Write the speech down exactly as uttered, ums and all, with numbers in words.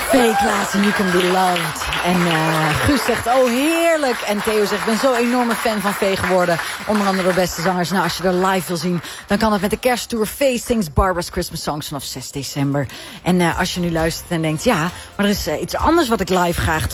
Fake Laat en You Can Be Loved. En uh, Guus zegt, oh heerlijk. En Theo zegt, ik ben zo enorme fan van Vee geworden. Onder andere door beste zangers. Nou, als je er live wil zien, dan kan het met de kersttour Vee Sings Barbara's Christmas Songs vanaf zes december. En uh, als je nu luistert en denkt, ja, maar er is uh, iets anders wat ik live graag